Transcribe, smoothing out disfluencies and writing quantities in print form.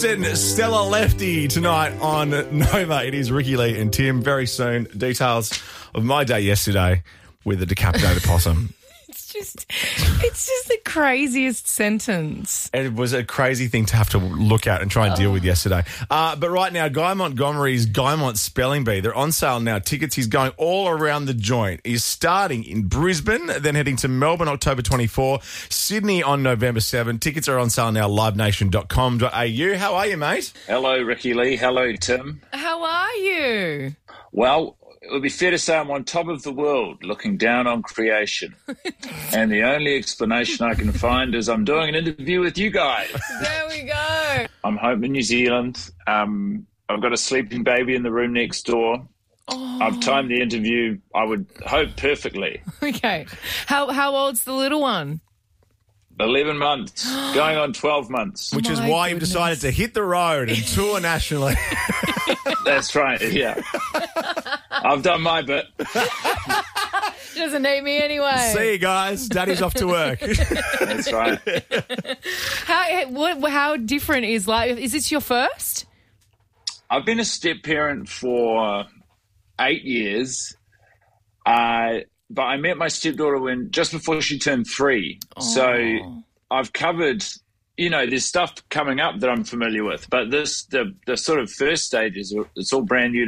Instant Stella Lefty tonight on Nova. It is Ricky Lee and Tim. Very soon, details of my day yesterday with a decapitated possum. It's just the craziest sentence. It was a crazy thing to have to look at and try and deal with yesterday. But right now, Guy Montgomery's Guymont Spelling Bee, they're on sale now. Tickets, he's going all around the joint. He's starting in Brisbane, then heading to Melbourne October 24, Sydney on November 7. Tickets are on sale now, livenation.com.au. How are you, mate? Hello, Ricky Lee. Hello, Tim. How are you? Well, it would be fair to say I'm on top of the world, looking down on creation. And the only explanation I can find is I'm doing an interview with you guys. There we go. I'm home in New Zealand. I've got a sleeping baby in the room next door. Oh. I've timed the interview, I would hope, perfectly. Okay. How old's the little one? 11 months, going on 12 months. Which is why you've decided to hit the road and tour nationally. That's right, yeah. I've done my bit. She doesn't need me anyway. See you guys. Daddy's off to work. That's right. How different is life? Is this your first? I've been a step parent for 8 years. But I met my stepdaughter just before she turned 3. Oh. So I've covered, there's stuff coming up that I'm familiar with. But the sort of first stages, it's all brand new